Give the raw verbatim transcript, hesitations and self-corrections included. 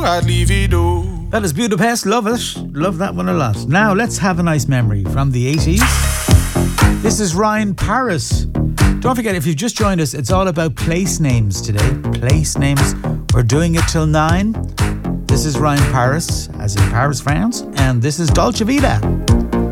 I'd leave it all. That is Budapest. Love it. Love that one a lot. Now let's have a nice memory from the eighties. This is Ryan Paris. Don't forget, if you've just joined us, it's all about place names today. Place names. We're doing it till nine. This is Ryan Paris, as in Paris, France. And this is Dolce Vita.